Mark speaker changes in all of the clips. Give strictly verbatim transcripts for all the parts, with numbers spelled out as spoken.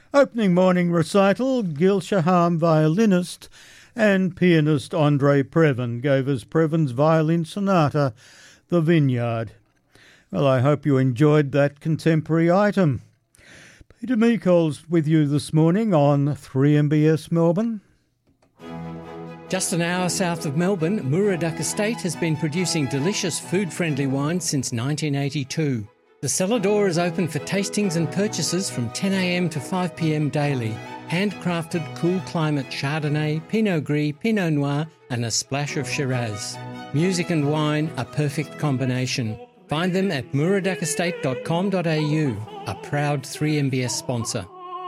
Speaker 1: Opening morning recital, Gil Shaham, violinist, and pianist Andre Previn gave us Previn's violin sonata, The Vineyard. Well, I hope you enjoyed that contemporary item. Peter Meikle's with you this morning on three M B S Melbourne.
Speaker 2: Just an hour south of Melbourne, Muraduck Estate has been producing delicious food-friendly wine since nineteen eighty-two. The cellar door is open for tastings and purchases from ten a m to five p m daily. Handcrafted cool climate Chardonnay, Pinot Gris, Pinot Noir and a splash of Shiraz. Music and wine, a perfect combination. Find them at muraduck estate dot com dot a u, a proud three M B S sponsor.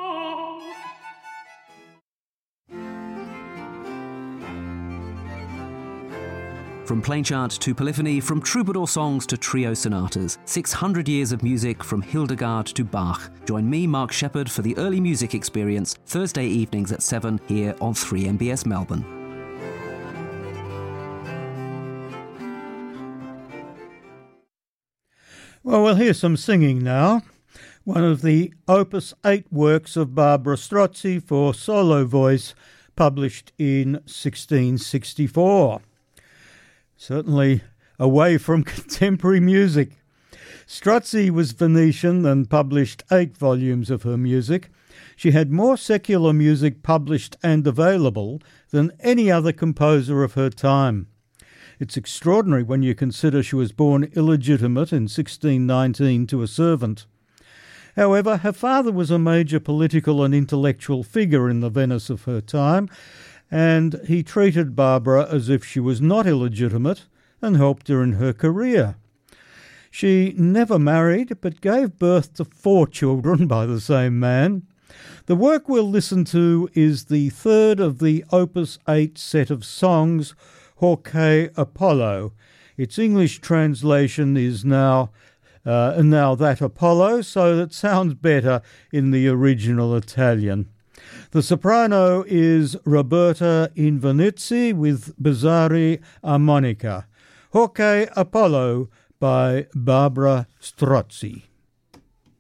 Speaker 3: From plain chant to polyphony, from troubadour songs to trio sonatas, six hundred years of music from Hildegard to Bach. Join me, Mark Shepherd, for the early music experience, Thursday evenings at seven here on three M B S Melbourne.
Speaker 1: Well, we'll hear some singing now. One of the Opus eight works of Barbara Strozzi for solo voice, published in sixteen sixty-four. Certainly away from contemporary music. Strozzi was Venetian and published eight volumes of her music. She had more secular music published and available than any other composer of her time. It's extraordinary when you consider she was born illegitimate in sixteen nineteen to a servant. However, her father was a major political and intellectual figure in the Venice of her time, and he treated Barbara as if she was not illegitimate and helped her in her career. She never married, but gave birth to four children by the same man. The work we'll listen to is the third of the Opus eight set of songs, Hoc Apollo. Its English translation is now uh, now that Apollo, so that sounds better in the original Italian. The soprano is Roberta Invernizzi with Bizzarri armonica. Hoc Apollo by Barbara Strozzi.